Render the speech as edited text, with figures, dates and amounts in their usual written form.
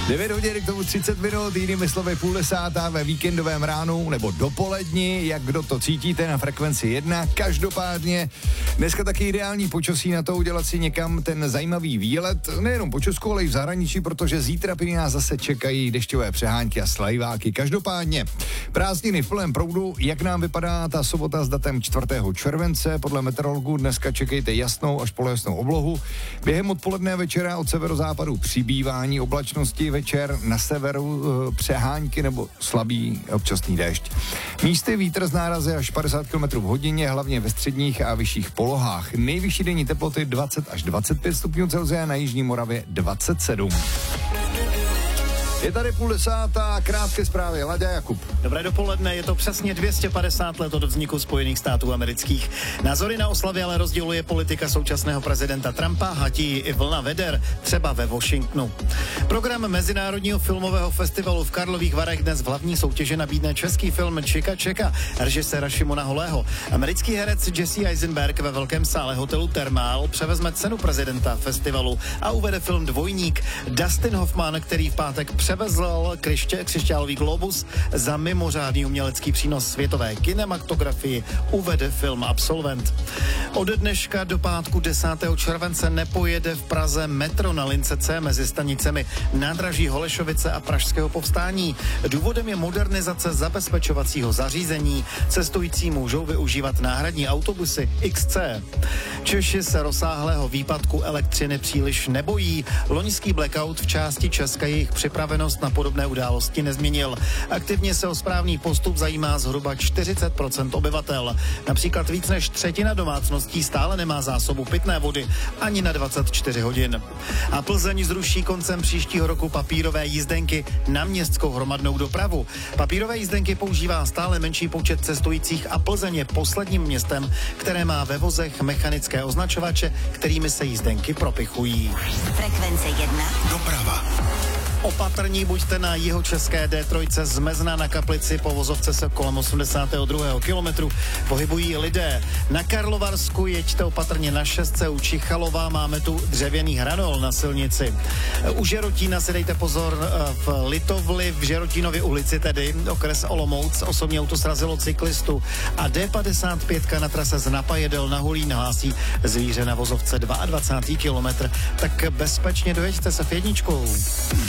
9 hodin k tomu 30 minut, jinými slovy 9:30 ve víkendovém ránu nebo dopoledni, jak kdo to cítíte na frekvenci 1. Každopádně dneska taky ideální počasí na to udělat si někam ten zajímavý výlet, nejenom po Česku, ale i v zahraničí, protože zítra prý nás zase čekají dešťové přehánky a slajváky. Každopádně prázdniny v plném proudu, jak nám vypadá ta sobota s datem 4. července. Podle meteorologů dneska čekejte jasnou až polojasnou oblohu. Během odpoledne večera od severozápadu přibývání oblačnosti, večer na severu přehánky nebo slabý občasný déšť. Místy vítr z nárazy až 50 km v hodině, hlavně ve středních a vyšších polohách. Nejvyšší denní teploty 20 až 25 stupňů Celsia, na jižní Moravě 27. Je tady 9:30, krátké zprávy. Laďa Jakub. Dobré dopoledne, je to přesně 250 let od vzniku Spojených států amerických. Názory na oslavy ale rozděluje politika současného prezidenta Trumpa, hatí i vlna veder, třeba ve Washingtonu. Program Mezinárodního filmového festivalu v Karlových Varech dnes v hlavní soutěži nabídne český film Čeka Čeka režiséra Šimona Holého. Americký herec Jesse Eisenberg ve velkém sále hotelu Thermal převezme cenu prezidenta festivalu a uvede film Dvojník. Dustin Hoffman, který v pátek převezl křišťálový globus za mimořádný umělecký přínos světové kinematografii, uvede film Absolvent. Od dneška do pátku 10. července nepojede v Praze metro na lince C mezi stanicemi nádraží Holešovice a Pražského Povstání. Důvodem je modernizace zabezpečovacího zařízení. Cestující můžou využívat náhradní autobusy XC. Češi se rozsáhlého výpadku elektřiny příliš nebojí. Loňský blackout v části Česka jejich připravenost na podobné události nezměnil. Aktivně se o správný postup zajímá zhruba 40% obyvatel. Například víc než třetina domácností stále nemá zásobu pitné vody ani na 24 hodin. A Plzeň zruší koncem příštího roku papírové jízdenky na městskou hromadnou dopravu. Papírové jízdenky používá stále menší počet cestujících a Plzeň je posledním městem, které má ve vozech mechanické označovače, kterými se jízdenky propichují. Frekvence 1. Doprava. Opatrní buďte na jihočeské D3 z Mezna na Kaplici, po vozovce se kolem 82. kilometru pohybují lidé. Na Karlovarsku jeďte opatrně na 6 u Čichalova, máme tu dřevěný hranol na silnici. U Žerotína si dejte pozor v Litovli, v Žerotínově ulici tedy, okres Olomouc, osobní auto srazilo cyklistu a D55 na trase z Napajedel na Hulín hlásí zvíře na vozovce 22. kilometr. Tak bezpečně dojeďte se F1.